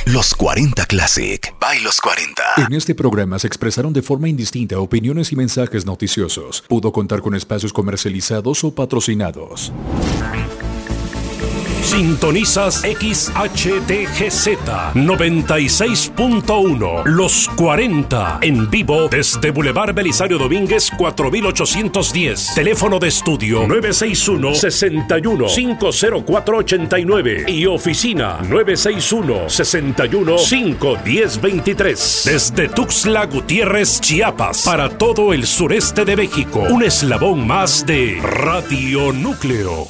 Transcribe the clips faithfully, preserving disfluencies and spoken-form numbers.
Los cuarenta Classic by Los cuarenta. En este programa se expresaron de forma indistinta opiniones y mensajes noticiosos. Pudo contar con espacios comercializados o patrocinados. Sintonizas X H D G Z noventa y seis punto uno, Los cuarenta, en vivo desde Boulevard Belisario Domínguez cuatro mil ochocientos diez. Teléfono de estudio nueve seis uno, seis uno, cinco cero cuatro ocho nueve y oficina nueve seis uno, seis uno, cinco uno cero dos tres. Desde Tuxtla Gutiérrez, Chiapas, para todo el sureste de México. Un eslabón más de Radio Núcleo.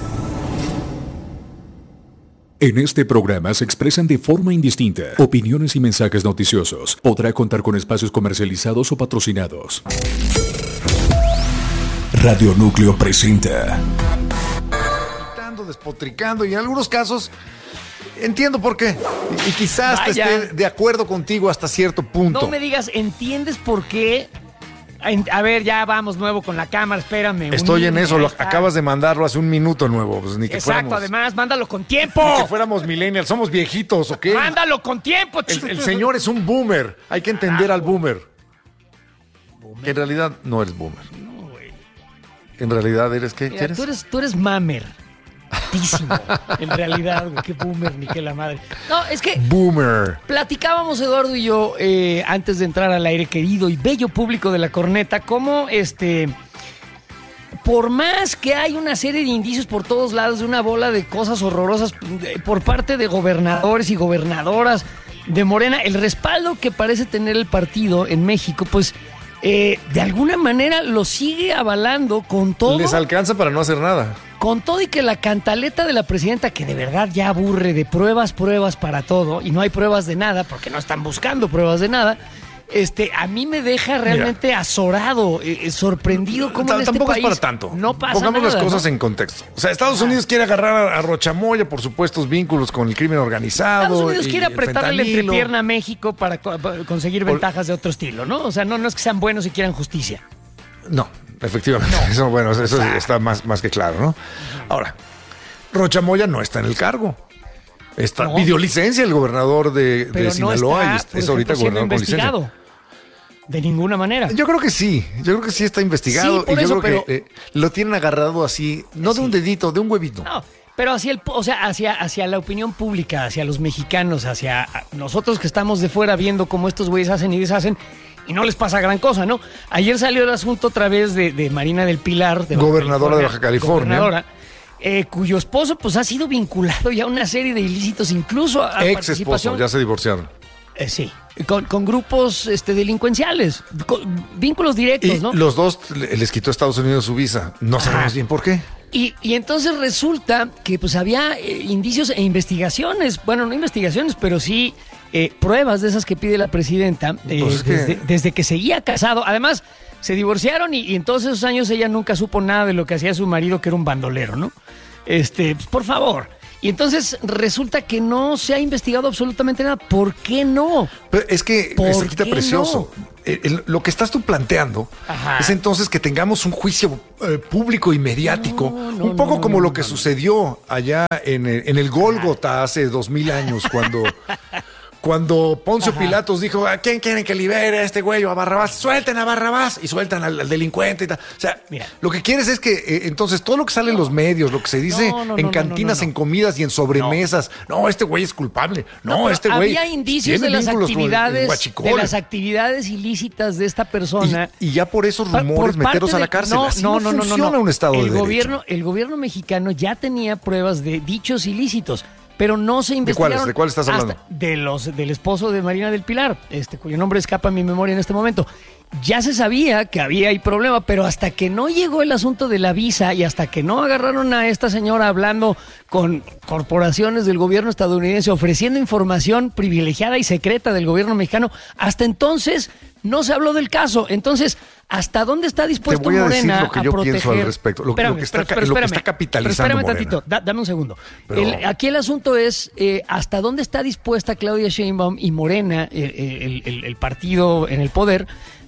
En este programa se expresan de forma indistinta opiniones y mensajes noticiosos. Podrá contar con espacios comercializados o patrocinados. Radio Núcleo presenta. Despotricando y en algunos casos entiendo por qué. Y, y quizás te esté de acuerdo contigo hasta cierto punto. No me digas, ¿entiendes por qué? A ver, ya vamos nuevo con la cámara, espérame. Estoy en eso, lo, acabas de mandarlo hace un minuto nuevo. Pues ni que Exacto, fuéramos, además, mándalo con tiempo. Ni que fuéramos millennials, somos viejitos, ¿ok? Mándalo con tiempo. El, el señor es un boomer, hay que entender al boomer. ¿Boomer? Que en realidad no eres boomer. No, güey. En realidad eres, ¿qué? Mira, ¿Qué eres? Tú eres, tú eres mamer. Altísimo. En realidad, güey, qué boomer, ni qué la madre. No, es que... Boomer. Platicábamos, Eduardo y yo, eh, antes de entrar al aire, querido y bello público de La Corneta, cómo, este... por más que hay una serie de indicios por todos lados de una bola de cosas horrorosas por parte de gobernadores y gobernadoras de Morena, el respaldo que parece tener el partido en México, pues... Eh, de alguna manera lo sigue avalando con todo. Les alcanza para no hacer nada. Con todo y que la cantaleta de la presidenta, que de verdad ya aburre de pruebas, pruebas para todo, y no hay pruebas de nada, porque no están buscando pruebas de nada, este, a mí me deja realmente Mira, azorado, eh, sorprendido cómo T- en este Tampoco país es para tanto. No pasa Pongamos nada, las cosas ¿no? en contexto. O sea, Estados Ajá. Unidos quiere agarrar a, a Rochamoya por supuestos vínculos con el crimen organizado. Estados Unidos y quiere el apretarle la fentanilo. entrepierna a México para, para conseguir ventajas de otro estilo, ¿no? O sea, no, no es que sean buenos y quieran justicia. No, efectivamente. No. Eso, bueno, eso o sea, está más, más que claro, ¿no? Ahora, Rochamoya no está en el cargo. Está, no. Pidió licencia el gobernador de, de Sinaloa no y está, es ahorita ejemplo, gobernador con investigado. licencia. De ninguna manera. Yo creo que sí, yo creo que sí está investigado Sí, por y yo eso, creo pero... que eh, lo tienen agarrado así, no sí. de un dedito, de un huevito. No, pero hacia el, o sea, hacia, hacia la opinión pública, hacia los mexicanos, hacia nosotros que estamos de fuera viendo cómo estos güeyes hacen y deshacen y no les pasa gran cosa, ¿no? Ayer salió el asunto otra vez de, de Marina del Pilar, de gobernadora de Baja California. Gobernadora, eh, cuyo esposo pues ha sido vinculado ya a una serie de ilícitos, incluso a, a ex esposo, ya se divorciaron. Eh, sí, con, con grupos este, delincuenciales, con vínculos directos, y ¿no? Los dos les quitó a Estados Unidos su visa. No sabemos Ajá. bien por qué. Y, y entonces resulta que pues había eh, indicios e investigaciones, bueno, no investigaciones, pero sí eh, pruebas de esas que pide la presidenta eh, pues que... desde, desde que seguía casado. Además, se divorciaron y, y en todos esos años ella nunca supo nada de lo que hacía su marido, que era un bandolero, ¿no? Este, pues, por favor. Y entonces resulta que no se ha investigado absolutamente nada. ¿Por qué no? Pero es que se quita precioso. No? El, el, lo que estás tú planteando Ajá. es entonces que tengamos un juicio eh, público y mediático, no, no, un poco no, como no, lo que no, sucedió allá en el, en el Gólgota hace dos mil años, cuando... Cuando Poncio Ajá. Pilatos dijo, ¿a quién quieren que libere a este güey o a Barrabás? Suelten a Barrabás y sueltan al, al delincuente y tal. O sea, Mira. lo que quieres es que eh, entonces todo lo que sale no. en los medios, lo que se dice no, no, en no, cantinas, no, no, no. en comidas y en sobremesas, no, no este güey es culpable. No, no este güey había indicios de las actividades de las actividades ilícitas de esta persona. Y, y ya por esos rumores por meterlos de, a la cárcel. No, Así no, no, no, funciona no, no. un estado el de gobierno, derecho. El gobierno mexicano ya tenía pruebas de dichos ilícitos. Pero no se investigaron. ¿De cuáles? ¿De cuáles estás hablando? De los, del esposo de Marina del Pilar, este, cuyo nombre escapa a mi memoria en este momento. Ya se sabía que había ahí problema, pero hasta que no llegó el asunto de la visa y hasta que no agarraron a esta señora hablando con corporaciones del gobierno estadounidense ofreciendo información privilegiada y secreta del gobierno mexicano, hasta entonces no se habló del caso. Entonces, ¿hasta dónde está dispuesto Morena a proteger? Te voy a decir lo que yo proteger? pienso al respecto. Lo, espérame, lo, que, está, pero, pero lo que está capitalizando Morena. Espérame tantito, da, dame un segundo. Pero... El, aquí el asunto es eh, ¿hasta dónde está dispuesta Claudia Sheinbaum y Morena, eh, el, el, el partido en el poder,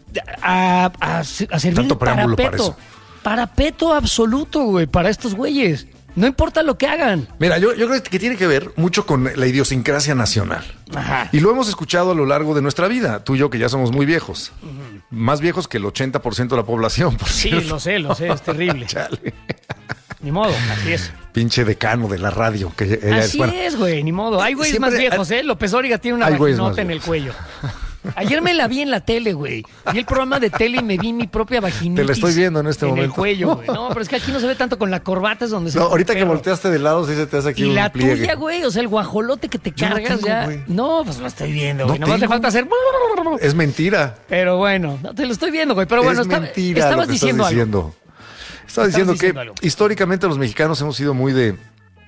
a, a, a servir de parapeto? Para parapeto absoluto, güey, para estos güeyes. No importa lo que hagan. Mira, yo, yo creo que tiene que ver mucho con la idiosincrasia nacional. Ajá. Y lo hemos escuchado a lo largo de nuestra vida, tú y yo que ya somos muy viejos. Uh-huh. Más viejos que el ochenta por ciento de la población, por Sí, cierto. lo sé, lo sé, es terrible. Chale. Ni modo, así es. Pinche decano de la radio. Que ella así es, bueno, es, güey, ni modo. Hay güeyes más viejos, ¿eh? López Dóriga tiene una vaginota en el cuello. Ayer me la vi en la tele, güey. Vi el programa de tele y me vi mi propia vaginita. Te la estoy viendo en este en momento. En el cuello, güey. No, pero es que aquí no se ve tanto con la corbata, es donde se No, ahorita que volteaste de lado, sí se te hace aquí y un la pliegue. tuya, güey, o sea, el guajolote que te Yo cargas no tengo, ya. Güey. No, pues lo estoy viendo, güey. No Nomás te tengo. falta hacer. Es mentira. Pero bueno, no te lo estoy viendo, güey. Pero bueno, es está- mentira estabas lo que diciendo estás algo. diciendo. Estaba diciendo diciendo que algo. históricamente los mexicanos hemos sido muy de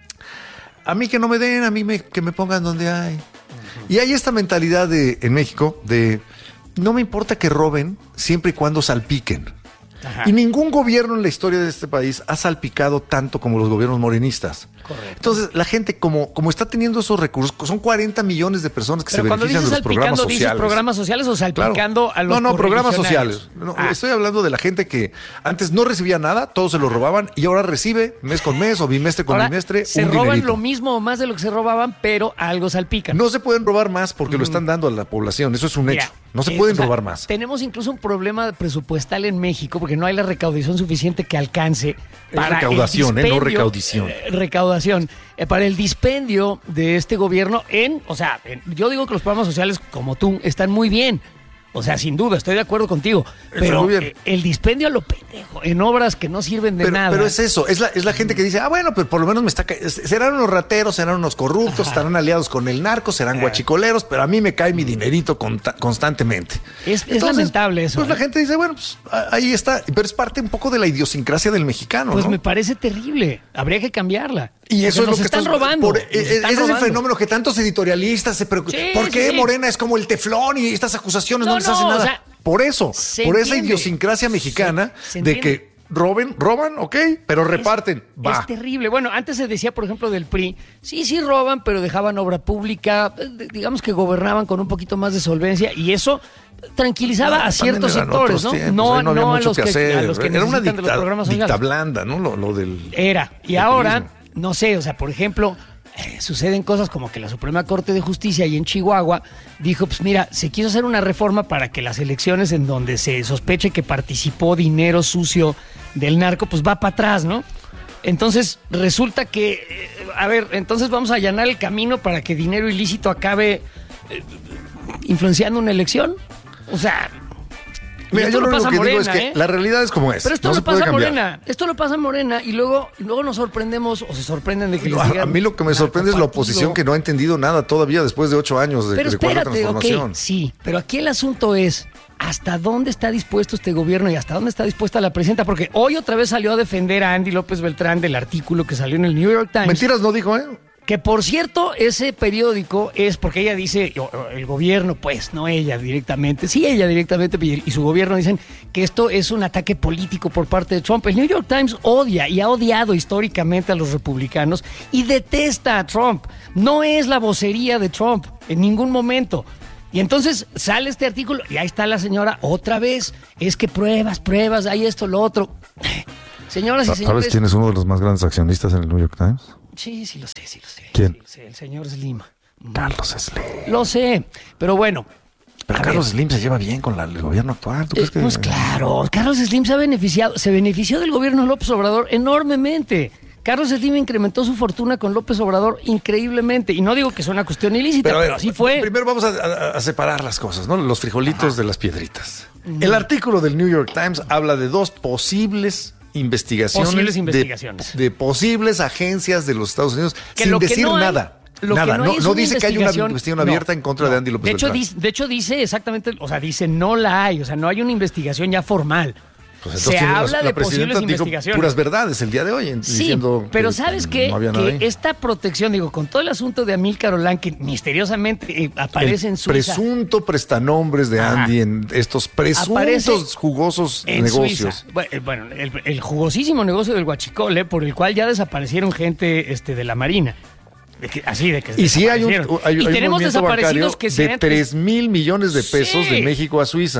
a mí que no me den, a mí me, que me pongan donde hay. Uh-huh. Y hay esta mentalidad de en México de no me importa que roben siempre y cuando salpiquen. Ajá. Y ningún gobierno en la historia de este país ha salpicado tanto como los gobiernos morenistas. Correcto. Entonces, la gente, como, como está teniendo esos recursos, son cuarenta millones de personas que Pero se cuando benefician dices de los programas salpicando, ¿dices sociales. programas sociales o salpicando Claro. a los No, no, programas correligionarios? sociales. No, Ah. Estoy hablando de la gente que antes no recibía nada, todos se lo robaban y ahora recibe mes con mes o bimestre con Ahora, bimestre se un roban dinerito. lo mismo o más de lo que se robaban, pero algo salpican. No se pueden robar más porque lo están dando a la población, eso es un Mira, hecho. No se eh, pueden o sea, robar más. Tenemos incluso un problema presupuestal en México porque no hay la recaudación suficiente que alcance Es para recaudación, el eh, no dispendio- recaudición. eh, recaudación. Eh, para el dispendio de este gobierno en, o sea, en- yo digo que los programas sociales como tú están muy bien. O sea, sin duda, estoy de acuerdo contigo. Está Pero muy bien. eh, el dispendio a lo pendejo, en obras que no sirven de Pero, nada. pero es eso, es la, es la gente que dice, ah, bueno, pero por lo menos me está ca- serán unos rateros, serán unos corruptos, Ajá. estarán aliados con el narco, serán Ajá. guachicoleros, pero a mí me cae mi dinerito conta- constantemente. Es- es lamentable eso, Pues ¿eh? la gente dice, bueno, pues a- ahí está, pero es parte un poco de la idiosincrasia del mexicano, Pues ¿no? me parece terrible. Habría que cambiarla. Y eso Porque es lo nos que están estás- robando. por- nos eh, están ese es el robando. fenómeno que tantos editorialistas se preocupan. Sí, ¿Por sí, qué sí. Morena es como el teflón y estas acusaciones no, No, les hacen no, o nada? sea, por eso, se por esa entiende. idiosincrasia mexicana Se- se de entiende. que roben, roban, ok, pero reparten, Es, va. es terrible. Bueno, antes se decía, por ejemplo, del P R I, sí, sí roban, pero dejaban obra pública, eh, digamos que gobernaban con un poquito más de solvencia y eso tranquilizaba a ciertos También eran sectores, otros ¿no? tiempos, no ahí no había no a mucho los que que, hacer. a los que Era una necesitan de los dicta, programas dicta sociales. blanda, ¿no? Lo, lo del Era. Y del ahora, turismo. no sé, o sea, por ejemplo, eh, suceden cosas como que la Suprema Corte de Justicia ahí en Chihuahua dijo, pues mira, se quiso hacer una reforma para que las elecciones en donde se sospeche que participó dinero sucio del narco, pues va para atrás, ¿no? Entonces resulta que, eh, a ver, entonces vamos a allanar el camino para que dinero ilícito acabe eh, influenciando una elección. O sea, y Mira, esto yo lo lo pasa único a que digo Morena, es que ¿eh? la realidad es como es. Pero esto no lo se puede pasa a cambiar. Morena, esto lo pasa a Morena y luego, luego nos sorprendemos o se sorprenden de que les No, a, digan a mí lo que me sorprende es la narcopartido. oposición que no ha entendido nada todavía después de ocho años de, Pero de cuarta espérate, ok, transformación. sí, pero aquí el asunto es hasta dónde está dispuesto este gobierno y hasta dónde está dispuesta la presidenta, porque hoy otra vez salió a defender a Andy López Beltrán del artículo que salió en el New York Times. Mentiras no dijo, ¿eh? Que por cierto, ese periódico es porque ella dice, o- o el gobierno, pues, no ella directamente, sí ella directamente y, y su gobierno dicen que esto es un ataque político por parte de Trump. El New York Times odia y ha odiado históricamente a los republicanos y detesta a Trump. No es la vocería de Trump en ningún momento. Y entonces sale este artículo y ahí está la señora otra vez. Es que pruebas, pruebas, hay esto, lo otro. Señoras y señores. ¿Sabes quién es uno de los más grandes accionistas en el New York Times? Sí, sí lo sé, sí lo sé. ¿Quién? Sí lo sé, el señor Slim. Carlos Slim. Lo sé, pero bueno. Pero a Carlos ver, Slim se lleva bien con la- el gobierno actual. ¿Tú eh, crees que...? Pues claro, Carlos Slim se ha beneficiado, se benefició del gobierno de López Obrador enormemente. Carlos Slim incrementó su fortuna con López Obrador increíblemente. Y no digo que sea una cuestión ilícita, pero, a ver, así fue. Primero vamos a, a- a separar las cosas, ¿no? Los frijolitos de las piedritas. El artículo del New York Times habla de dos posibles investigaciones. Posibles de- investigaciones. De, posibles agencias de los Estados Unidos Que sin lo que decir no hay- nada. Lo nada. que no, no hay es no una dice que hay una investigación- investigación no, abierta en contra no. de Andy López de hecho, Beltrán. dice, de hecho, dice exactamente, o sea, dice no la hay, o sea, no hay una investigación ya formal. Pues entonces Se tiene la- habla la de presidenta posibles dijo investigaciones. puras verdades el día de hoy, en- Sí, diciendo pero que ¿sabes qué? no había nada Que ahí. esta protección, digo, con todo el asunto de Amílcar Olán, que misteriosamente eh, aparece el en Suiza. presunto prestanombres de Ajá. Andy en estos presuntos Aparece jugosos en negocios. Suiza. Bu- eh, Bueno, el, el jugosísimo negocio del huachicole, por el cual ya desaparecieron gente este, de la Marina. De que- así de que Y sí hay un, desaparecieron. hay, Y hay un tenemos movimiento bancario desaparecidos que se de han- tres mil millones de pesos Sí. de México a Suiza.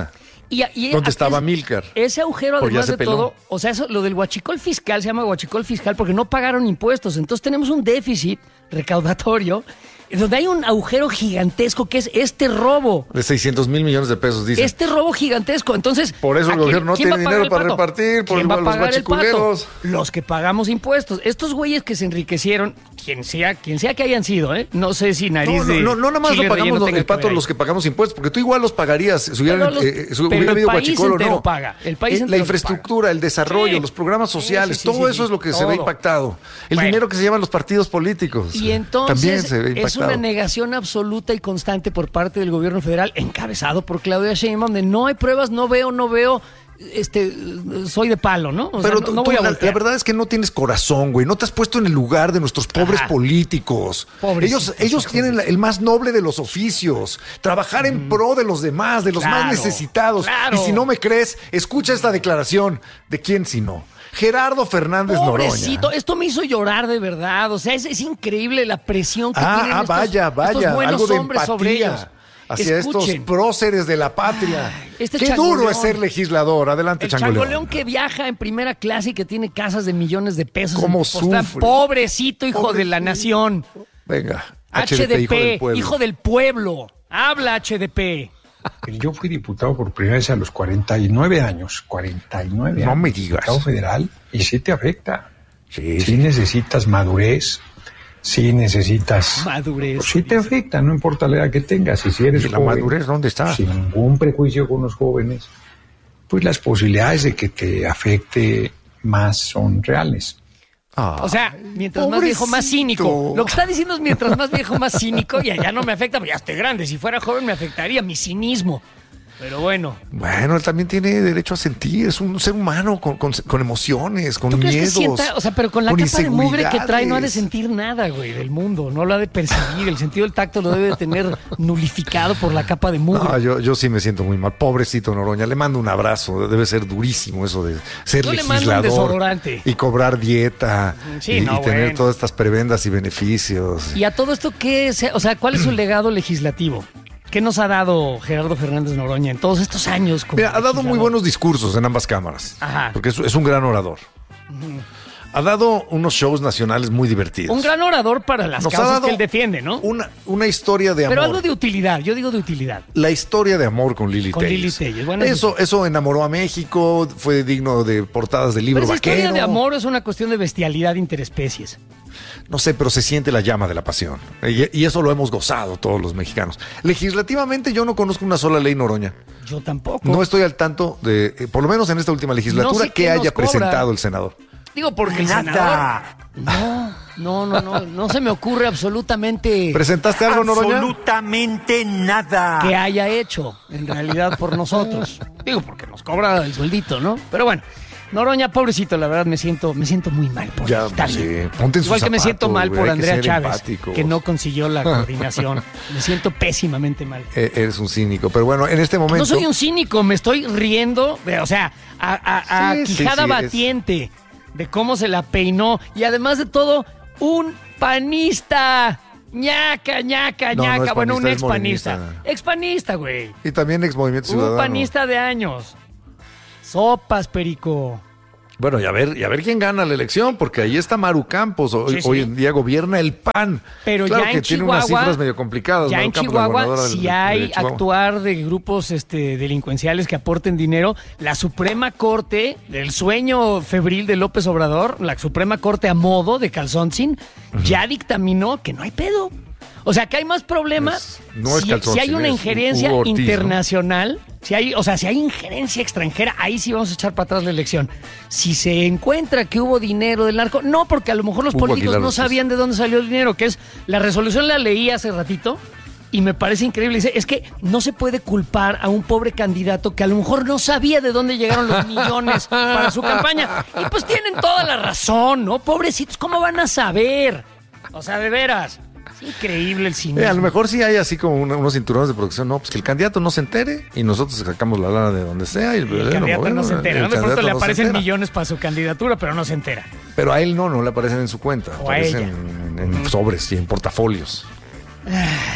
Y, y ¿Dónde estaba Milcar? Ese agujero, además de peló. todo, o sea, eso, lo del huachicol fiscal se llama huachicol fiscal porque no pagaron impuestos. Entonces tenemos un déficit recaudatorio donde hay un agujero gigantesco que es este robo. De seiscientos mil millones de pesos, dice. Este robo gigantesco. Entonces, por eso el gobierno no tiene dinero para repartir, por ¿quién va a pagar los guachiculeros? Los que pagamos impuestos. Estos güeyes que se enriquecieron, quien sea, quien sea que hayan sido, ¿eh? No sé si nariz no, de no, no, no nada más lo pagamos los, el pato que los que pagamos impuestos, porque tú igual los pagarías si hubiera, los, eh, si hubiera habido guachicol o no. Paga. El país eh, la infraestructura, el desarrollo, sí. los programas sociales, sí, sí, sí, todo sí, eso sí, es lo que todo. se ve impactado. El bueno. dinero que se llevan los partidos políticos. Y entonces también se ve impactado. Es una negación absoluta y constante por parte del gobierno federal, encabezado por Claudia Sheinbaum, de no hay pruebas, no veo, no veo, este, soy de palo, ¿no? O Pero sea, tú, no voy a la, la verdad es que no tienes corazón, güey, no te has puesto en el lugar de nuestros pobres Ajá. políticos. Ellos, ellos tienen la, el más noble de los oficios, trabajar en mm. pro de los demás, de los claro, más necesitados. Claro. Y si no me crees, escucha esta declaración. ¿De quién si no? Gerardo Fernández Pobrecito, Noroña. Esto me hizo llorar de verdad. O sea, es, es increíble la presión que ah, tienen ah, estos, vaya, vaya, estos buenos algo de hombres sobre ellos. Hacia Escuchen. estos próceres de la patria. Ay, este Qué changoleón, duro es ser legislador. Adelante, el changoleón. changoleón que viaja en primera clase y que tiene casas de millones de pesos. ¿Cómo sufre? Pobrecito hijo Pobrecito. de la nación. Venga, H D P, hijo del pueblo. Hijo del pueblo. Habla H D P. Yo fui diputado por primera vez a los cuarenta y nueve años. cuarenta y nueve no años. me digas. Diputado federal. Y sí te afecta. Sí, sí, sí. necesitas madurez. Sí necesitas... Madurez. Pues sí te afecta, no importa la edad que tengas. Y si eres ¿Y la joven, madurez dónde está? Sin ningún prejuicio con los jóvenes, pues las posibilidades de que te afecte más son reales. Ah, o sea, mientras pobrecito. Más viejo, más cínico. Lo que está diciendo es mientras más viejo, más cínico. Y allá no me afecta, porque ya estoy grande. Si fuera joven me afectaría mi cinismo. Pero bueno. Bueno, él también tiene derecho a sentir. Es un ser humano con, con, con emociones, con ¿Tú crees miedos. Que sienta, o sea, pero con la con capa de mugre que trae no ha de sentir nada, güey, del mundo. No lo ha de percibir. El sentido del tacto lo debe de tener nulificado por la capa de mugre. No, yo, yo sí me siento muy mal. Pobrecito Noroña. Le mando un abrazo. Debe ser durísimo eso de ser yo legislador. Le mando un desodorante. Y cobrar dieta. Sí, y, no, y tener bueno. todas estas prebendas y beneficios. Y a todo esto, ¿qué es? O sea, ¿cuál es su legado legislativo? ¿Qué nos ha dado Gerardo Fernández Noroña en todos estos años? Como Mira, ha dado muy buenos discursos en ambas cámaras. Ajá. Porque es, es un gran orador. Uh-huh. Ha dado unos shows nacionales muy divertidos. Un gran orador para las nos causas que él defiende, ¿no? Una, una historia de amor. Pero algo de utilidad, yo digo de utilidad. La historia de amor con Lili Con Telles. Lili Telles. Bueno, eso, eso enamoró a México, fue digno de portadas de libro pero vaquero. La historia de amor es una cuestión de bestialidad interespecies. No sé, pero se siente la llama de la pasión. Y, y eso lo hemos gozado todos los mexicanos. Legislativamente yo no conozco una sola ley Noroña. Yo tampoco. No estoy al tanto de, eh, por lo menos en esta última legislatura, no sé que haya presentado el senador. Digo, porque el senador... No, no, no, no, no se me ocurre absolutamente... ¿Presentaste algo, Noroña? Absolutamente nada. Que haya hecho, en realidad, por nosotros. Digo, porque nos cobra el sueldito, ¿no? Pero bueno... Noroña, pobrecito, la verdad me siento me siento muy mal por ya, sí. Ponte en Igual que zapato, me siento mal güey, por Andrea que Chávez, empáticos. Que no consiguió la coordinación. Me siento pésimamente mal. Eh, eres un cínico, pero bueno, en este momento... No soy un cínico, me estoy riendo, de, o sea, a, a, a sí, quijada sí, sí, batiente eres... de cómo se la peinó. Y además de todo, un panista... ñaca, ñaca, no, ñaca. No es bueno, panista, un expanista. Expanista, güey. Y también ex Movimiento Ciudadano. Un panista de años. Sopas, Perico. Bueno, y a ver, y a ver quién gana la elección, porque ahí está Maru Campos. Hoy, sí, sí. hoy en día gobierna el P A N. Pero claro ya que en tiene Chihuahua, unas cifras medio complicadas. Ya Maru en Campos, Chihuahua, si de, hay de Chihuahua. actuar de grupos este, delincuenciales que aporten dinero, la Suprema Corte, del sueño febril de López Obrador, la Suprema Corte a modo de Calzoncin, uh-huh. ya dictaminó que no hay pedo. O sea, que hay más problemas es, no es si, calzón, si hay una es injerencia Hugo Ortiz, internacional, ¿no? si hay, o sea, si hay injerencia extranjera, ahí sí vamos a echar para atrás la elección. Si se encuentra que hubo dinero del narco, no, porque a lo mejor los Hugo políticos Aguilar, no sabían de dónde salió el dinero, que es la resolución la leí hace ratito y me parece increíble. Dice, es que no se puede culpar a un pobre candidato que a lo mejor no sabía de dónde llegaron los millones para su campaña. Y pues tienen toda la razón, ¿no? Pobrecitos, ¿cómo van a saber? O sea, de veras. Es increíble el cine. Eh, a lo mejor sí hay así como una, unos cinturones de producción, no, pues que el candidato no se entere y nosotros sacamos la lana de donde sea. Y el, el candidato bueno, no se entera. No de pronto le aparecen no millones para su candidatura, pero no se entera. Pero a él no, no le aparecen en su cuenta. O aparecen en, en sobres y en portafolios. Ay.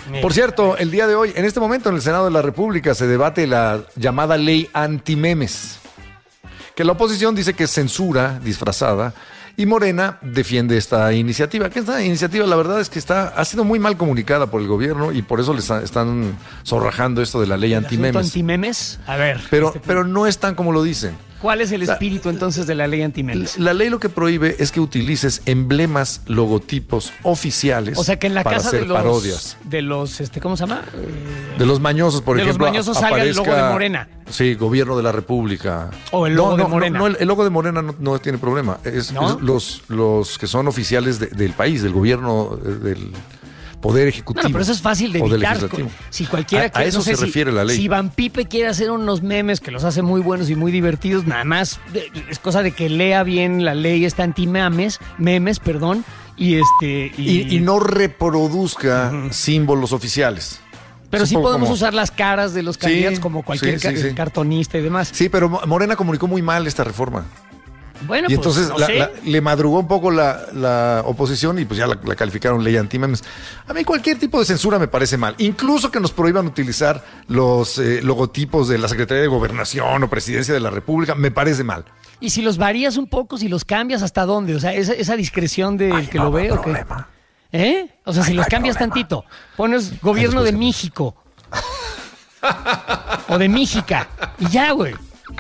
Por cierto, el día de hoy, en este momento en el Senado de la República se debate la llamada ley antimemes, que la oposición dice que es censura disfrazada y Morena defiende esta iniciativa. Que esta iniciativa, la verdad es que está ha sido muy mal comunicada por el gobierno y por eso les están zorrajando esto de la ley antimemes. ¿Antimemes? A ver. Pero, este... pero no es tan como lo dicen. ¿Cuál es el espíritu la, entonces de la ley antimemes? La, la ley lo que prohíbe es que utilices emblemas, logotipos oficiales. O sea que en la para casa hacer de los parodias. de los este ¿cómo se llama? Eh, de los mañosos, por de ejemplo. De los mañosos salga el logo de Morena. Sí, gobierno de la República. O el logo no, de no, Morena. No, no, el, el logo de Morena no, no tiene problema. Es, ¿No? es los, los que son oficiales de, del país, del gobierno, del Poder Ejecutivo. No, pero eso es fácil de evitar. Si cualquiera a, quiere, a eso no sé se si, refiere la ley. Si Van Pipe quiere hacer unos memes que los hace muy buenos y muy divertidos, nada más es cosa de que lea bien la ley esta anti-memes, memes, perdón, y este y, y, y no reproduzca uh-huh. símbolos oficiales. Pero sí podemos como... usar las caras de los candidatos sí, como cualquier sí, sí, ca- sí. cartonista y demás. Sí, pero Morena comunicó muy mal esta reforma. Bueno, y pues, entonces no la, sé. la, le madrugó un poco la, la oposición y pues ya la, la calificaron ley antimemes. A mí cualquier tipo de censura me parece mal. Incluso que nos prohíban utilizar los eh, logotipos de la Secretaría de Gobernación o Presidencia de la República, me parece mal. Y si los varías un poco, si los cambias, ¿hasta dónde? O sea, esa, esa discreción del Ay, que no, lo ve. No ¿o qué? problema. ¿Eh? O sea, Ay, si no los cambias problema. tantito, pones Gobierno Ay, de México. O de Méxica. Y ya, güey.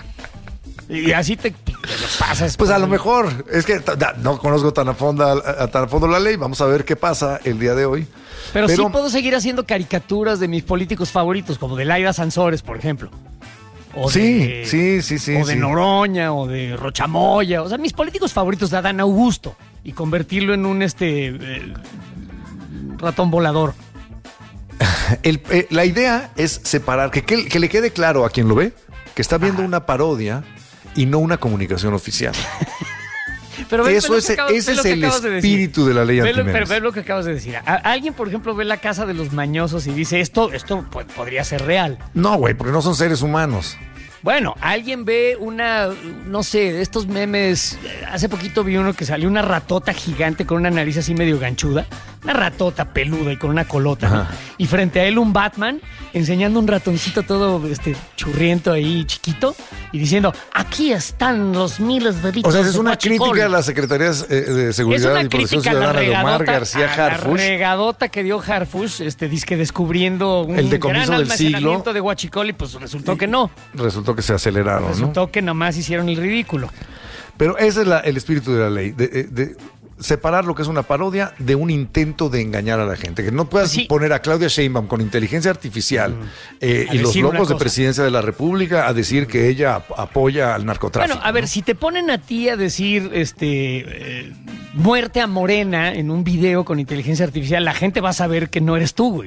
Y así te, te lo pasas. Pues a lo mejor, es que no conozco tan a fondo, a, tan a fondo la ley, vamos a ver qué pasa el día de hoy. Pero, Pero sí puedo seguir haciendo caricaturas de mis políticos favoritos, como de Laida Sansores, por ejemplo. O sí, de, sí, sí, sí. O de sí. Noroña, o de Rochamoya. O sea, mis políticos favoritos de Adán Augusto. Y convertirlo en un este eh, ratón volador. El, eh, la idea es separar, que, que, que le quede claro a quien lo ve, que está viendo ah. una parodia y no una comunicación oficial. Pero ve, Eso ve es, acabas, ese es el espíritu de, de la ley antimemes. antimemes. Pero ve lo que acabas de decir. A, alguien, por ejemplo, ve La Casa de los Mañosos y dice, esto, esto pues, podría ser real. No, güey, porque no son seres humanos. Bueno, alguien ve una, no sé, de estos memes. Hace poquito vi uno que salió una ratota gigante con una nariz así medio ganchuda. Una ratota peluda y con una colota. ¿no? Y frente a él un Batman enseñando un ratoncito todo este churriento ahí, chiquito, y diciendo, aquí están los miles de litros. O sea, es de una Huachicol. crítica a las secretarías eh, de Seguridad y Protección Ciudadana de Omar García Harfuch. La regadota que dio Harfuch, este, disque descubriendo un el decomiso gran del almacenamiento siglo. de Huachicol y pues resultó que no. Resultó que se aceleraron, Resultó ¿no? que nomás hicieron el ridículo. Pero ese es la, el espíritu de la ley, de, de, de separar lo que es una parodia de un intento de engañar a la gente. Que no puedas sí. poner a Claudia Sheinbaum con inteligencia artificial mm. eh, y los logos de presidencia de la República a decir que ella ap- apoya al narcotráfico. Bueno, a ver, ¿no? si te ponen a ti a decir este eh, muerte a Morena en un video con inteligencia artificial, la gente va a saber que no eres tú, güey.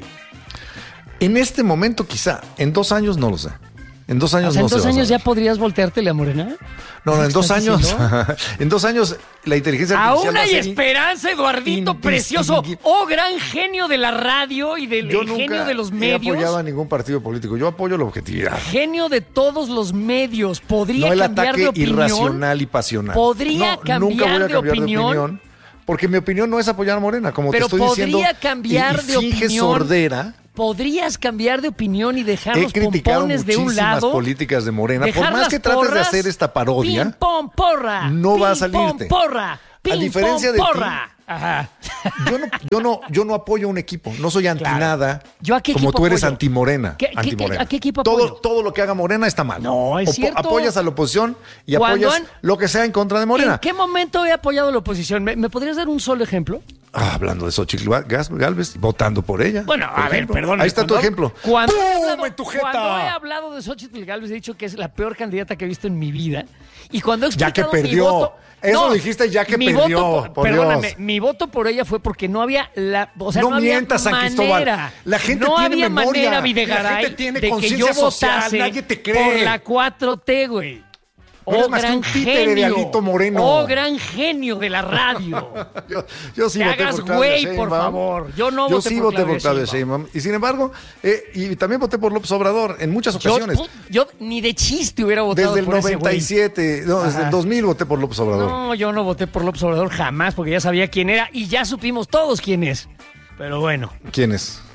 En este momento quizá, en dos años no lo sé. En dos años o sea, no ¿en dos se años va a ya podrías volteártele a Morena? No, no, en dos años. En dos años la inteligencia artificial. Aún hay esperanza, Eduardito precioso. Oh, gran genio de la radio y del Yo genio de los medios. Yo nunca he apoyado a ningún partido político. Yo apoyo la objetividad. Genio de todos los medios. Podría no el cambiar ataque de opinión. Irracional y pasional. Podría no, cambiar, nunca voy a de, cambiar opinión, de opinión. Porque mi opinión no es apoyar a Morena, como pero te estoy diciendo. Podría cambiar y, y de finge opinión. Sordera. Podrías cambiar de opinión y dejar He los pompones de un lado. políticas de Morena. Por más que trates de hacer esta parodia, pim, pom, porra, no pim, va a salirte. Pom, porra, pim, a diferencia pom, de porra. ti, Ajá. Yo no, yo no, yo no apoyo a un equipo. No soy anti claro. nada. ¿Yo a qué como equipo tú eres apoyo? anti-Morena. ¿Qué, anti-Morena. qué, ¿A qué equipo apoyo? Todo, todo lo que haga Morena está mal. No, es o, cierto. Apoyas a la oposición y apoyas han... lo que sea en contra de Morena. ¿En qué momento he apoyado a la oposición? ¿Me, ¿me podrías dar un solo ejemplo? Ah, hablando de Xochitl Gálvez, votando por ella. Bueno, por a ver, ejemplo. perdón. Ahí está tu ejemplo. Cuando, ¡Pum! he hablado, en tu jeta! cuando he hablado de Xochitl Gálvez, he dicho que es la peor candidata que he visto en mi vida. Y cuando he Ya que explicado perdió. mi voto... Eso no, dijiste ya que mi perdió. Voto por, por perdóname, Dios. mi voto por ella fue porque no había la, o sea, no, no había mientas, San Cristóbal. manera. La gente no tiene había memoria. manera, Videgaray, la gente tiene de que yo conciencia social. votase Nadie te cree. por la cuatro T, güey. No eres Oh, más que gran un títere genio. de Alito Moreno. Oh, gran genio de la radio. yo, yo sí Te voté hagas por Claudia güey, Sheinbaum. por favor. Yo no yo voté sí por voté Claudia por Claudia Sheinbaum. Sheinbaum. Y sin embargo, eh, y también voté por López Obrador en muchas ocasiones. Yo, yo ni de chiste hubiera votado Desde el por noventa y siete, no, desde el dos mil voté por López Obrador. No, yo no voté por López Obrador jamás porque ya sabía quién era y ya supimos todos quién es. Pero bueno. ¿Quién es?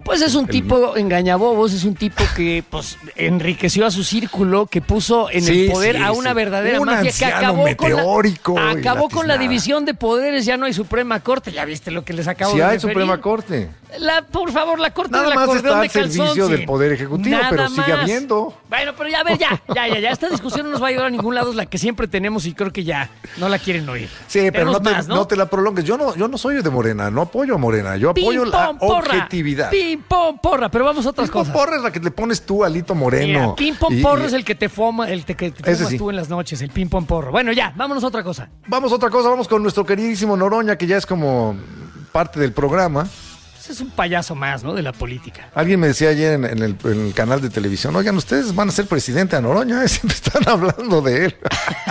Pues es un tipo engañabobos, es un tipo que pues enriqueció a su círculo, que puso en Sí, el poder sí, a una sí. verdadera Un mafia que anciano acabó meteórico con la, y acabó con la latiznada. división de poderes, ya no hay Suprema Corte, ya viste lo que les acabo Si de hay referir. Suprema Corte. La, por favor, la Corte Nada del más acordeón está de al servicio Calzón, del sí. Poder Ejecutivo, Nada pero sigue más. habiendo. Bueno, pero ya, a ver, ya, ya, ya, ya, esta discusión no nos va a llevar a ningún lado, es la que siempre tenemos y creo que ya no la quieren oír. Sí, pero Tenemos no te, más, ¿no? te la prolongues. Yo no, yo no soy de Morena, no apoyo a Morena, yo apoyo Pim, la pom, porra. objetividad. Pim, pom, porra, pero vamos a otras Pim, pom, cosas. porra es la que le pones tú, Alito Moreno. Mira, pim pom Y- porro y- es el que te fuma, el te- que te Ese fumas sí. tú en las noches, el pim pom porro. Bueno, ya, vámonos a otra cosa. Vamos a otra cosa, vamos con nuestro queridísimo Noroña, que ya es como parte del programa. Pues es un payaso más, ¿no? De la política. Alguien me decía ayer en, en el, en el canal de televisión, oigan, ustedes van a ser presidente a Noroña, ¿eh? Siempre están hablando de él.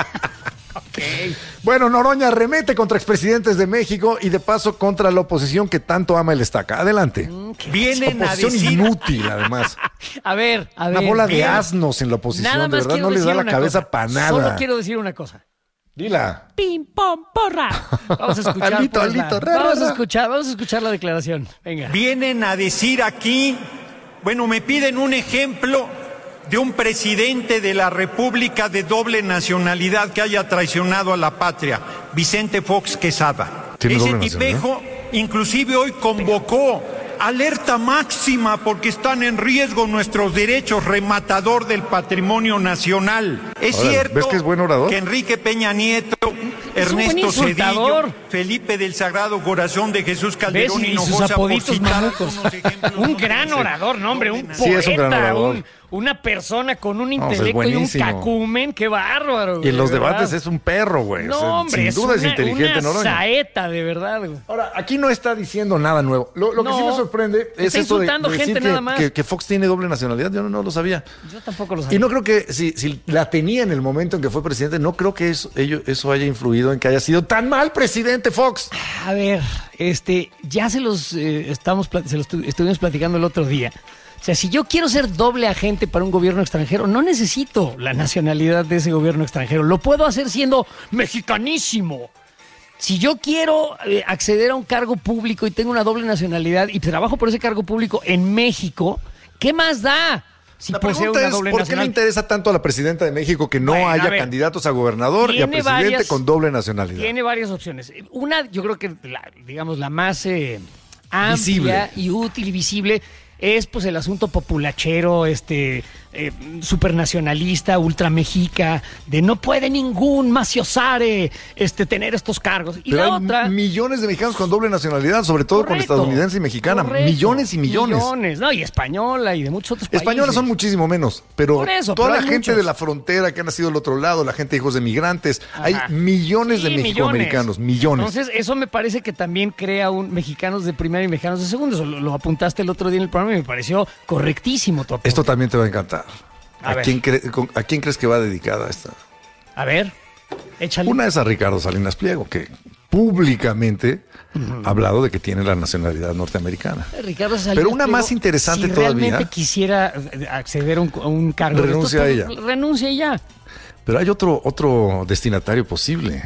Ok. Bueno, Noroña arremete contra expresidentes de México y de paso contra la oposición que tanto ama el estaca. Adelante. Vienen a Oposición decir... inútil, además. A ver, a ver. Una bola de bien. asnos en la oposición, Nada de más verdad quiero no les da decir la una cabeza cosa. para nada. Solo quiero decir una cosa. Dila. Pim pom porra. Vamos a escuchar. Alito, pues, la- Alito, ra, vamos ra, a ra. escuchar, vamos a escuchar la declaración. Venga. Vienen a decir aquí, bueno, me piden un ejemplo de un presidente de la República de doble nacionalidad que haya traicionado a la patria, Vicente Fox Quesada. ¿Tiene Ese doble nacionalidad? tipejo inclusive hoy convocó alerta máxima porque están en riesgo nuestros derechos, rematador del patrimonio nacional. Es Órale, cierto ¿ves que es buen orador? que Enrique Peña Nieto, Es un buen Ernesto Cedillo, insultador. Felipe del Sagrado Corazón de Jesús ¿Ves? Calderón Y Hinojosa, sus apoditos por citar mamucos. algunos ejemplos, Un no gran deben ser orador, no, hombre, un doble Sí, es un gran poeta, orador. un- una persona con un pues, intelecto y un buenísimo. cacumen, qué bárbaro. Y güey, en los de verdad. debates es un perro, güey. O sea, No, hombre, sin es duda una, es inteligente, una Noroña. saeta, de verdad, güey. Ahora, aquí no está diciendo nada nuevo. Lo, lo que No, sí me sorprende es está esto de, insultando de decir gente que, nada más. que- que Fox tiene doble nacionalidad. Yo no, no lo sabía. Yo tampoco lo sabía. Y no creo que, si, si la tenía en el momento en que fue presidente, no creo que eso, ello- eso haya influido en que haya sido tan mal presidente Fox. A ver, este, ya se los eh, estamos plat- se los estu- estuvimos platicando el otro día. O sea, si yo quiero ser doble agente para un gobierno extranjero, no necesito la nacionalidad de ese gobierno extranjero. Lo puedo hacer siendo mexicanísimo. Si yo quiero eh, acceder a un cargo público y tengo una doble nacionalidad y trabajo por ese cargo público en México, ¿qué más da? Si La poseo pregunta una es, doble ¿por qué le nacionalidad. interesa tanto a la presidenta de México que no Bueno, a haya ver, candidatos a gobernador y a tiene presidente varias- con doble nacionalidad? Tiene varias opciones. Una, yo creo que, la, digamos, la más eh, amplia Visible. y útil y visible es pues el asunto populachero, este, eh, supernacionalista, ultramexica, de no puede ningún maciosare este, tener estos cargos. Y Pero la hay otra... millones de mexicanos con doble nacionalidad, sobre todo con Correcto, estadounidense y mexicana. correcto. Millones y millones. Millones, no, y española y de muchos otros países. Españolas son muchísimo menos, pero Por eso, toda pero la hay gente muchos. de la frontera que ha nacido del otro lado, la gente de hijos de migrantes, Ajá. hay millones de Sí, mexicoamericanos, millones. Entonces, eso me parece que también crea un mexicanos de primera y mexicanos de segunda. Eso lo, lo apuntaste el otro día en el programa y me pareció correctísimo tu apunte. Esto también te va a encantar. A ¿A, ver. quién cre- con- ¿A quién crees que va dedicada esta? A ver, échale. Una es a Ricardo Salinas Pliego, que públicamente ha hablado de que tiene la nacionalidad norteamericana. Ricardo Salinas Pero una Pliego, más interesante si todavía. realmente quisiera eh, acceder a un, a un cargo. de Renuncia estos, a pues, ella. Renuncia ya. Pero hay otro, otro destinatario posible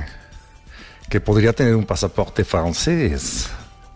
que podría tener un pasaporte francés.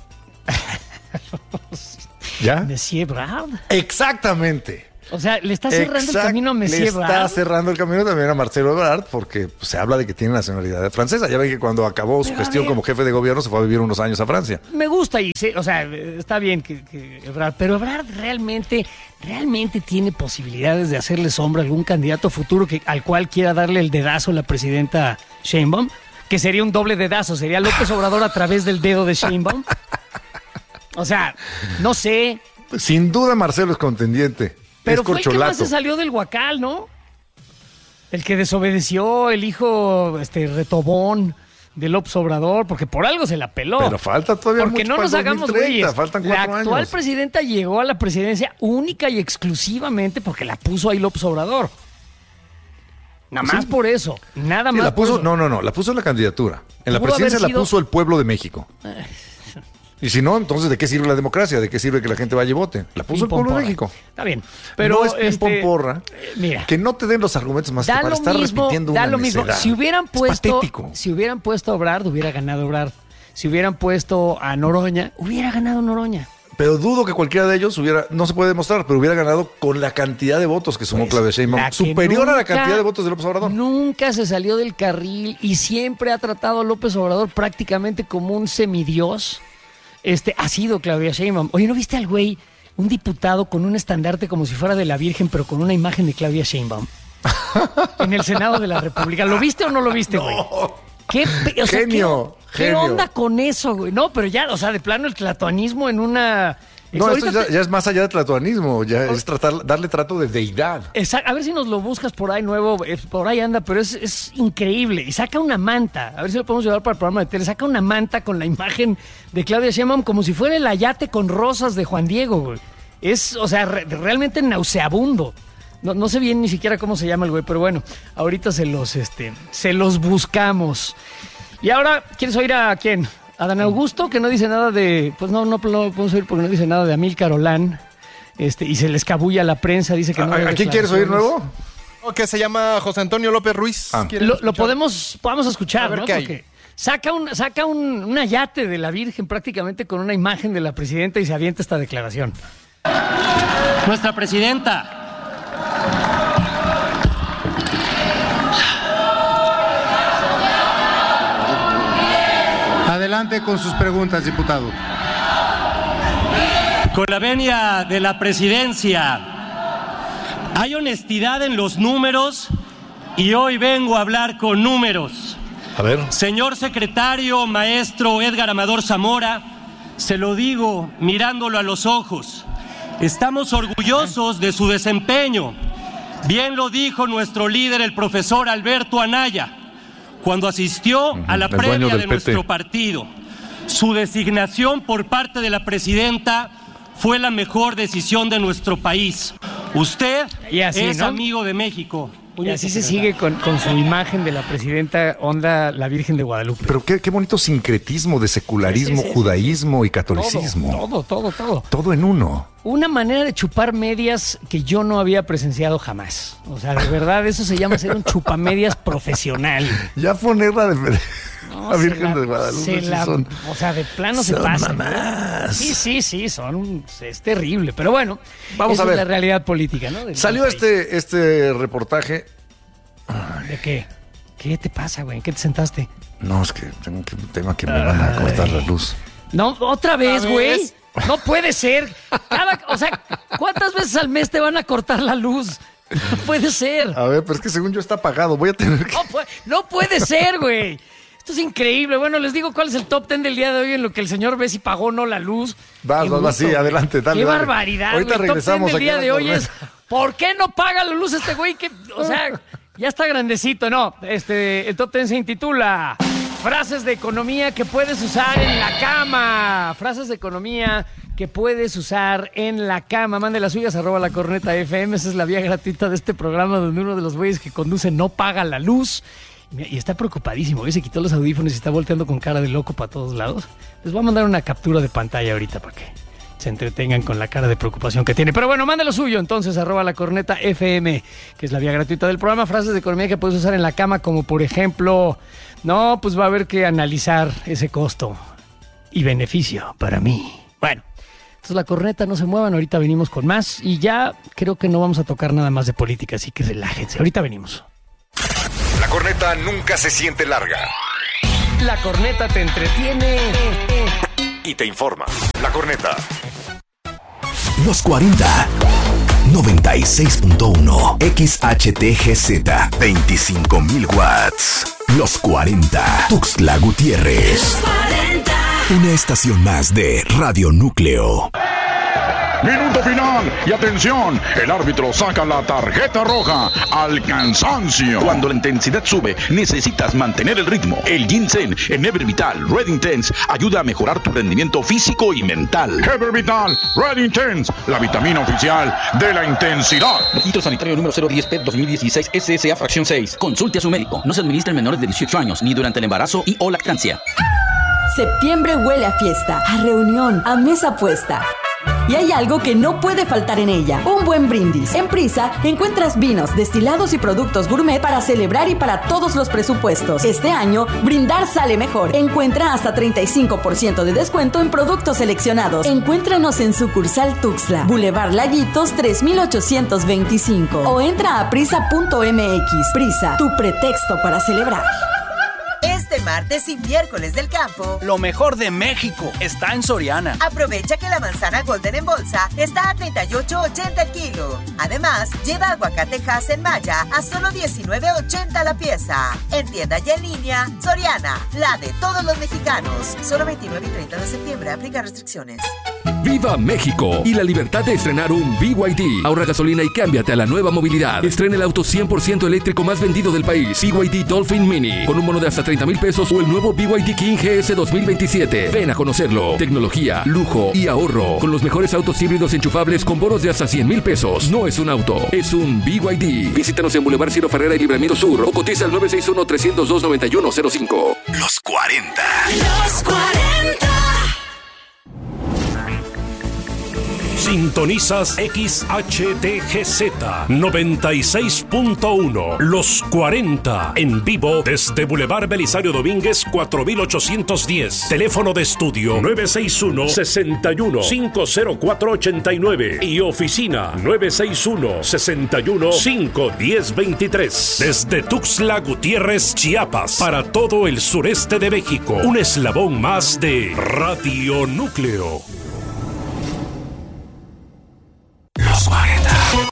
¿Ya? Monsieur Brad. Exactamente. O sea, le está cerrando Exact- el camino a Monsieur Le está Brad. cerrando el camino también a Marcelo Ebrard porque pues, se habla de que tiene nacionalidad francesa. Ya ven que cuando acabó su Pero a gestión ver. como jefe de gobierno se fue a vivir unos años a Francia. Me gusta y sí, o sea, está bien que, que Ebrard, pero Ebrard realmente, realmente tiene posibilidades de hacerle sombra a algún candidato futuro que, al cual quiera darle el dedazo la presidenta Sheinbaum, que sería un doble dedazo, sería López Obrador a través del dedo de Sheinbaum. O sea, no sé, Sin duda Marcelo es contendiente. pero es fue el que más corcholato. se salió del huacal, ¿no? El que desobedeció, el hijo este retobón de López Obrador, porque por algo se la peló. Pero falta todavía Porque mucho no para nos el hagamos dos mil treinta, güeyes. faltan La cuatro actual años. presidenta llegó a la presidencia única y exclusivamente porque la puso ahí López Obrador. Nada más por eso. Nada Sí, más la puso, por eso. no, no, no, la puso en la candidatura. En la Pudo haber presidencia la sido- puso el pueblo de México. Y si no, entonces ¿de qué sirve la democracia? ¿De qué sirve que la gente vaya y vote? La puso el Pim, pom, pueblo de porra. México. Está bien. Pero no es pim, este, pom, porra. eh, mira. Que no te den los argumentos más que Da para lo estar mismo, repitiendo da una lo mismo. necedad. Si hubieran Es puesto, patético. si hubieran puesto a Obrador, hubiera ganado Obrador. Si hubieran puesto a Noroña, hubiera ganado Noroña. Pero dudo que cualquiera de ellos hubiera, no se puede demostrar, pero hubiera ganado con la cantidad de votos que sumó pues, Claudia Sheinbaum. Superior nunca, a la cantidad de votos de López Obrador. Nunca se salió del carril y siempre ha tratado a López Obrador prácticamente como un semidios. Este, ha sido Claudia Sheinbaum. Oye, ¿no viste al güey, un diputado con un estandarte como si fuera de la Virgen, pero con una imagen de Claudia Sheinbaum? En el Senado de la República. ¿Lo viste o no lo viste, güey? No. ¿Qué, o sea, genio, ¿qué, genio. ¿Qué onda con eso, güey? No, pero ya, o sea, de plano el tlatoanismo en una... No, esto ya, te... ya es más allá de tlatoanismo, ya es tratar, darle trato de deidad. Exacto, a ver si nos lo buscas por ahí nuevo, por ahí anda, pero es, es increíble. Y saca una manta, a ver si lo podemos llevar para el programa de tele, saca una manta con la imagen de Claudia Sheinbaum como si fuera el ayate con rosas de Juan Diego, güey. Es, o sea, re, realmente nauseabundo. No, no sé bien ni siquiera cómo se llama el güey, pero bueno, ahorita se los, este, se los buscamos. Y ahora, ¿quieres oír a quién? A Dan Augusto, que no dice nada de... Pues no, no, no podemos oír porque no dice nada de Amílcar Olán. Este, y se le escabulla a la prensa, dice que no... ¿A, ¿a quién quieres oír nuevo? Oh, que se llama José Antonio López Ruiz. Ah. Lo, lo podemos, podemos escuchar, a ver, ¿no? Qué hay. Porque saca un, saca un, un ayate de la Virgen prácticamente con una imagen de la presidenta y se avienta esta declaración. Nuestra presidenta... Adelante con sus preguntas, diputado. Con la venia de la presidencia, hay honestidad en los números y hoy vengo a hablar con números. A ver. Señor secretario, maestro Edgar Amador Zamora, se lo digo mirándolo a los ojos. Estamos orgullosos de su desempeño. Bien lo dijo nuestro líder, el profesor Alberto Anaya, cuando asistió a la previa de nuestro partido. Su designación por parte de la presidenta fue la mejor decisión de nuestro país. Usted así, es ¿no? amigo de México. Y así se sigue con, con su imagen de la presidenta onda la Virgen de Guadalupe. Pero qué, qué bonito sincretismo de secularismo, sí, sí, sí, judaísmo y catolicismo. Todo, todo, todo, todo. Todo en uno. Una manera de chupar medias que yo no había presenciado jamás. O sea, de verdad, eso se llama ser un chupamedias profesional. Ya ponerla de... No, la Virgen la, de Guadalupe. La, son, o sea, de plano se pasa. Mamás. Sí, sí, sí, son, es terrible. Pero bueno, vamos esa a ver. es la realidad política, ¿no? Salió este, este reportaje. ¿De qué? ¿Qué te pasa, güey? ¿En qué te sentaste? No, es que tengo un tema que me van a cortar la luz. No, otra vez, güey. No puede ser. Cada, o sea, ¿cuántas veces al mes te van a cortar la luz? No puede ser. A ver, pero es que según yo está apagado. Voy a tener que... No puede, no puede ser, güey. Esto es increíble. Bueno, les digo cuál es el top ten del día de hoy en lo que el señor ve si pagó o no la luz. Vas, vas, vas, sí, adelante, dale. Qué dale. barbaridad, ahorita güey. regresamos. El top ten del día de hoy es, ¿por qué no paga la luz este güey? Que, o sea, ya está grandecito, ¿no? Este, el top ten se intitula Frases de economía que puedes usar en la cama. Frases de economía que puedes usar en la cama. Mande las suyas, arroba la corneta F M. Esa es la vía gratuita de este programa donde uno de los güeyes que conduce no paga la luz. Y está preocupadísimo. Hoy se quitó los audífonos y está volteando con cara de loco para todos lados. Les voy a mandar una captura de pantalla ahorita para que se entretengan con la cara de preocupación que tiene. Pero bueno, mande lo suyo. Entonces, arroba la corneta F M, que es la vía gratuita del programa. Frases de economía que puedes usar en la cama, como por ejemplo, no, pues va a haber que analizar ese costo y beneficio para mí. Bueno, entonces la corneta, no se muevan. Ahorita venimos con más. Y ya creo que no vamos a tocar nada más de política, así que relájense. Ahorita venimos. La corneta nunca se siente larga. La corneta te entretiene y te informa. La corneta. Los cuarenta. noventa y seis punto uno. X H T G Z. veinticinco mil watts. Los cuarenta. Tuxtla Gutiérrez. Los cuarenta. Una estación más de Radio Núcleo. Minuto final y atención, el árbitro saca la tarjeta roja al cansancio. Cuando la intensidad sube, necesitas mantener el ritmo. El ginseng en Evervital Red Intense ayuda a mejorar tu rendimiento físico y mental. Evervital Red Intense, la vitamina oficial de la intensidad. Registro sanitario número cero diez P dos mil dieciséis S S A fracción seis. Consulte a su médico. No se administra en menores de dieciocho años ni durante el embarazo y o lactancia. Septiembre huele a fiesta, a reunión, a mesa puesta. Y hay algo que no puede faltar en ella, un buen brindis. En Prisa encuentras vinos, destilados y productos gourmet para celebrar y para todos los presupuestos. Este año, brindar sale mejor. Encuentra hasta treinta y cinco por ciento de descuento en productos seleccionados. Encuéntranos en sucursal Tuxtla, Boulevard Laguitos tres mil ochocientos veinticinco o entra a prisa punto m x. Prisa, tu pretexto para celebrar. Este martes y miércoles del campo, lo mejor de México está en Soriana. Aprovecha que la manzana Golden en bolsa está a treinta y ocho ochenta el kilo. Además, lleva aguacate Hass en malla a solo diecinueve ochenta la pieza. En tienda y en línea, Soriana, la de todos los mexicanos. Solo veintinueve y treinta de septiembre, aplica restricciones. ¡Viva México! Y la libertad de estrenar un B Y D. Ahorra gasolina y cámbiate a la nueva movilidad. Estrena el auto cien por ciento eléctrico más vendido del país. B Y D Dolphin Mini. Con un bono de hasta treinta mil pesos o el nuevo B Y D King G S dos mil veintisiete. Ven a conocerlo. Tecnología, lujo y ahorro. Con los mejores autos híbridos enchufables con bonos de hasta cien mil pesos. No es un auto, es un B Y D. Visítanos en Boulevard Ciro Ferrera y Libramiento Sur o cotiza al nueve seis uno, tres cero dos, nueve uno cero cinco. Los cuarenta. Los cuarenta. Sintonizas X H T G Z noventa y seis punto uno, Los cuarenta, en vivo desde Boulevard Belisario Domínguez cuatro mil ochocientos diez. Teléfono de estudio nueve seis uno, seis uno, cinco cero cuatro ocho nueve y oficina nueve seis uno, seis uno, cinco uno cero dos tres. Desde Tuxtla Gutiérrez, Chiapas, para todo el sureste de México. Un eslabón más de Radio Núcleo. Los cuarenta.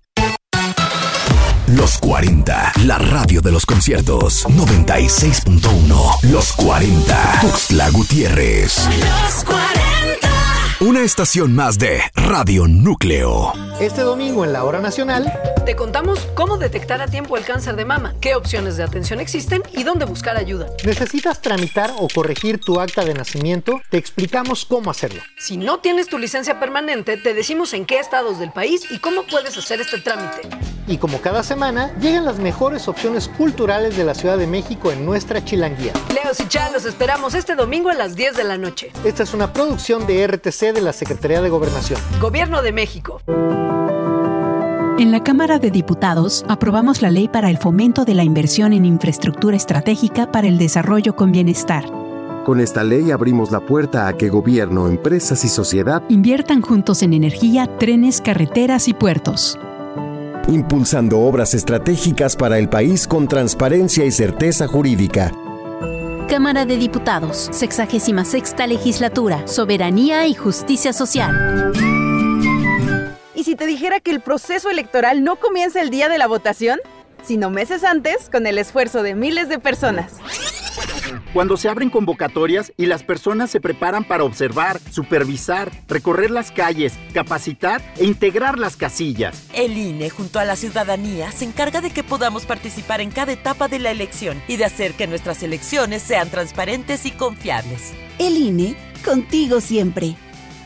Los cuarenta, la radio de los conciertos. noventa y seis punto uno. Los cuarenta. Tuxtla Gutiérrez. Los cuarenta. Una estación más de Radio Núcleo. Este domingo en la Hora Nacional te contamos cómo detectar a tiempo el cáncer de mama, qué opciones de atención existen y dónde buscar ayuda. ¿Necesitas tramitar o corregir tu acta de nacimiento? Te explicamos cómo hacerlo. Si no tienes tu licencia permanente, te decimos en qué estados del país y cómo puedes hacer este trámite. Y como cada semana, llegan las mejores opciones culturales de la Ciudad de México en nuestra Chilanguía. Leos y Chá, los esperamos este domingo a las diez de la noche. Esta es una producción de R T C de la Secretaría de Gobernación. Gobierno de México. En la Cámara de Diputados aprobamos la ley para el fomento de la inversión en infraestructura estratégica para el desarrollo con bienestar. Con esta ley abrimos la puerta a que gobierno, empresas y sociedad inviertan juntos en energía, trenes, carreteras y puertos. Impulsando obras estratégicas para el país con transparencia y certeza jurídica. Cámara de Diputados, sexagésima sexta legislatura, soberanía y justicia social. ¿Y si te dijera que el proceso electoral no comienza el día de la votación, sino meses antes, con el esfuerzo de miles de personas? Cuando se abren convocatorias y las personas se preparan para observar, supervisar, recorrer las calles, capacitar e integrar las casillas. El I N E, junto a la ciudadanía, se encarga de que podamos participar en cada etapa de la elección y de hacer que nuestras elecciones sean transparentes y confiables. El I N E, contigo siempre.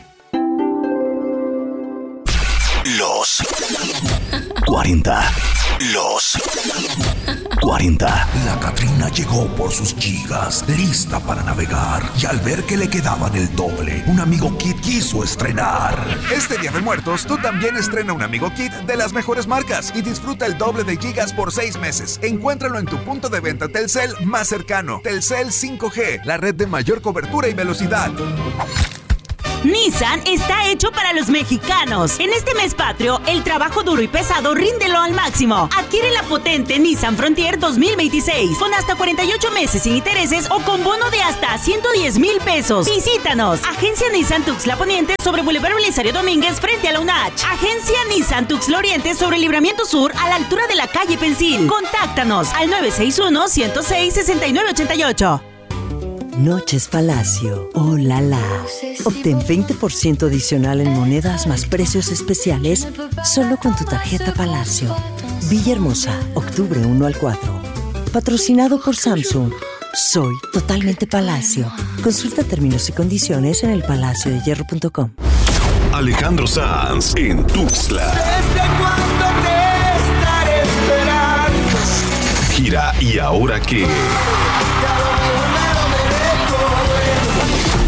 Los cuarenta. Los cuarenta. La Catrina llegó por sus gigas, lista para navegar. Y al ver que le quedaban el doble, un Amigo Kit quiso estrenar. Este Día de Muertos, tú también estrena un Amigo Kit de las mejores marcas y disfruta el doble de gigas por seis meses. Encuéntralo en tu punto de venta Telcel más cercano. Telcel cinco G, la red de mayor cobertura y velocidad. Nissan está hecho para los mexicanos. En este mes patrio, el trabajo duro y pesado ríndelo al máximo. Adquiere la potente Nissan Frontier dos mil veintiséis con hasta cuarenta y ocho meses sin intereses o con bono de hasta ciento diez mil pesos. Visítanos. Agencia Nissan Tuxtla Poniente sobre Boulevard Belisario Domínguez frente a la U N A C H. Agencia Nissan Tuxtla Oriente sobre Libramiento Sur a la altura de la calle Pensil. Contáctanos al nueve seis uno, ciento seis, sesenta y nueve ochenta y ocho. Noches Palacio. ¡Oh, la, la! Obtén veinte por ciento adicional en monedas más precios especiales solo con tu tarjeta Palacio. Villahermosa, octubre uno al cuatro. Patrocinado por Samsung. Soy totalmente Palacio. Consulta términos y condiciones en el palacio de hierro punto com. Alejandro Sanz en Tuxtla. ¿Desde cuándo te estaré esperando? Gira ¿Y ahora qué?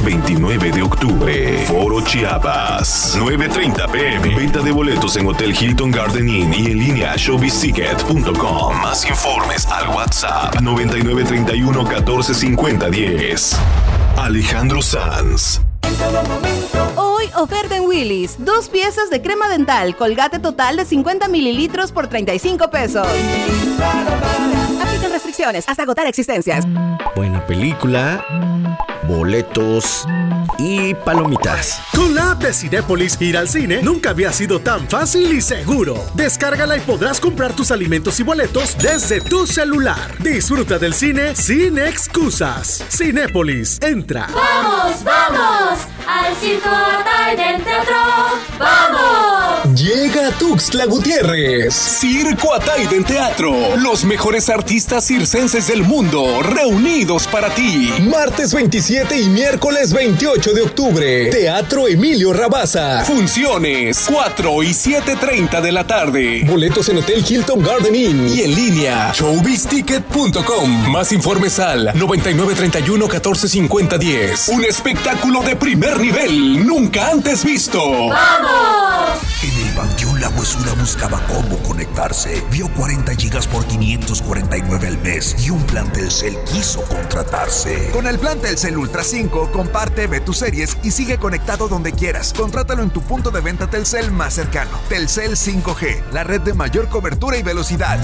veintinueve de octubre. Foro Chiapas, nueve treinta pm. Venta de boletos en Hotel Hilton Garden Inn y en línea showbiz ticket punto com. Más informes al WhatsApp noventa y nueve treinta y uno catorce cincuenta diez. Alejandro Sanz. Hoy oferta en Willy's. Dos piezas de crema dental, Colgate total de cincuenta mililitros por treinta y cinco pesos. Aplican restricciones hasta agotar existencias. Buena película, boletos y palomitas. Con la app de Cinépolis, ir al cine nunca había sido tan fácil y seguro. Descárgala y podrás comprar tus alimentos y boletos desde tu celular. Disfruta del cine sin excusas. Cinépolis, entra. ¡Vamos, vamos! ¡Al Circo Ataide Teatro! ¡Vamos! Llega Tuxtla Gutiérrez. Circo Ataide Teatro. Los mejores artistas circenses del mundo reunidos para ti. Martes veintisiete y miércoles veintiocho de octubre. Teatro Emilio Rabasa. Funciones cuatro y siete treinta de la tarde. Boletos en Hotel Hilton Garden Inn y en línea showbiz ticket punto com. Más informes al noventa y nueve treinta y uno catorce cincuenta diez. Un espectáculo de primer nivel nunca antes visto. ¡Vamos! En el Panteón La Huesura buscaba cómo conectarse. Vio cuarenta gigas por quinientos cuarenta y nueve al mes y un plan Telcel quiso contratarse. Con el plan Telcel Ultra cinco, comparte, ve tus series y sigue conectado donde quieras. Contrátalo en tu punto de venta Telcel más cercano. Telcel cinco G, la red de mayor cobertura y velocidad.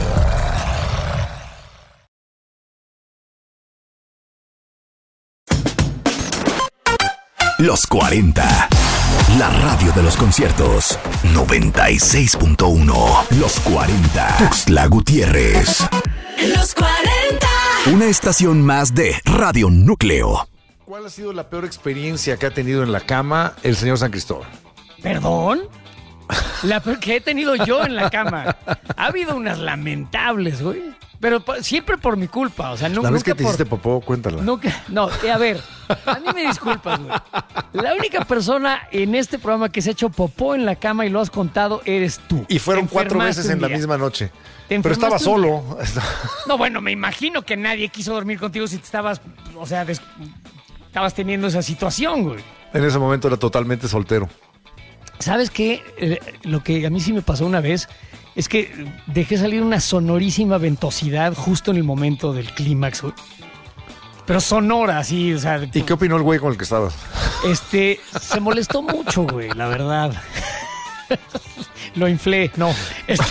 Los cuarenta. La radio de los conciertos. noventa y seis punto uno. Los cuarenta. Tuxtla Gutiérrez. Los cuarenta. Una estación más de Radio Núcleo. ¿Cuál ha sido la peor experiencia que ha tenido en la cama el señor San Cristóbal? ¿Perdón? La peor que he tenido yo en la cama. Ha habido unas lamentables, güey. Pero po- siempre por mi culpa, o sea, no, La vez nunca que te por... hiciste popó, cuéntala. Nunca, no, eh, a ver, a mí me disculpas, güey. La única persona en este programa que se ha hecho popó en la cama y lo has contado eres tú. Y fueron Te cuatro enfermaste veces en un la día. misma noche. Te Pero estaba enfermaste un solo. No, bueno, me imagino que nadie quiso dormir contigo si te estabas, o sea, des- estabas teniendo esa situación, güey. En ese momento era totalmente soltero. ¿Sabes qué? Eh, lo que a mí sí me pasó una vez es que dejé salir una sonorísima ventosidad justo en el momento del clímax, güey. Pero sonora, así, o sea... ¿Y qué opinó el güey con el que estabas? Este, se molestó mucho, güey, la verdad. Lo inflé, no. Este,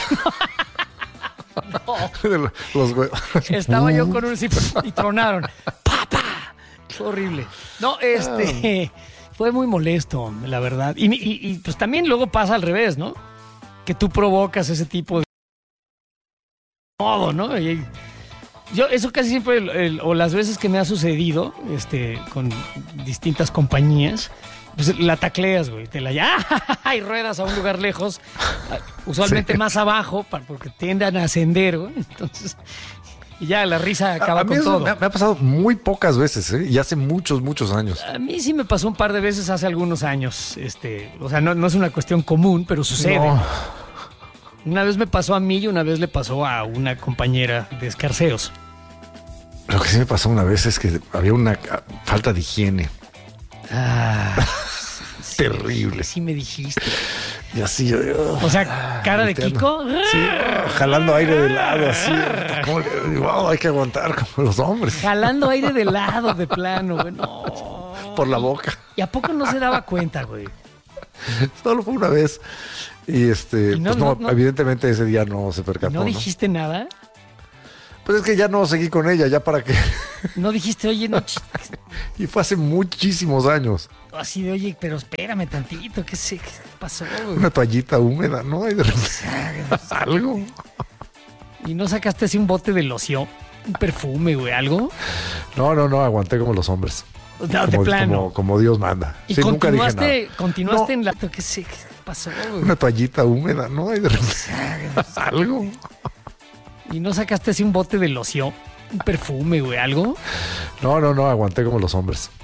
no. Los güey. Estaba yo con un... y tronaron. ¡Papá! Fue horrible. No, este... Fue muy molesto, la verdad. Y, y, y pues también luego pasa al revés, ¿no? Que tú provocas ese tipo de modo, ¿no? Y yo, eso casi siempre, el, el, o las veces que me ha sucedido, este, con distintas compañías, pues la tacleas, güey, te la ya y ruedas a un lugar lejos, usualmente sí. Más abajo, para, porque tienden a ascender, güey. Entonces, y ya la risa acaba a, a mí con eso todo. Me ha, me ha pasado muy pocas veces, ¿eh? Y hace muchos, muchos años. A mí sí me pasó un par de veces hace algunos años. Este, o sea, no, no es una cuestión común, pero sucede. No. Una vez me pasó a mí y una vez le pasó a una compañera de escarceos. Lo que sí me pasó una vez es que había una falta de higiene. Ah, terrible. Sí, sí me dijiste. Y así yo... O sea, cara de Kiko. Sí, jalando aire de lado, así. Como, wow, hay que aguantar como los hombres. Jalando aire de lado, de plano, güey. No. Por la boca. ¿Y a poco no se daba cuenta, güey? Solo fue una vez. Y este, ¿Y no, pues no, no, no, evidentemente ese día no se percató. ¿No dijiste ¿no? nada? Pues es que ya no seguí con ella, ya para qué. No dijiste, oye, no. Y fue hace muchísimos años. Así de, oye, pero espérame tantito, ¿qué, sé, qué pasó, güey? Una toallita húmeda, ¿no? Y de repente, algo. ¿Y no sacaste así un bote de loción? ¿Un perfume, güey? ¿Algo? No, no, no, aguanté como los hombres. No, de como, plano. Como, como Dios manda. ¿Y sí, continuaste, nunca dije nada. continuaste no. en la... ¿Qué, sé, qué pasó, güey? Una toallita húmeda, ¿no? Y de repente, algo. ¿Y no sacaste así un bote de loción? ¿Un perfume, güey? ¿Algo? No, no, no, aguanté como los hombres.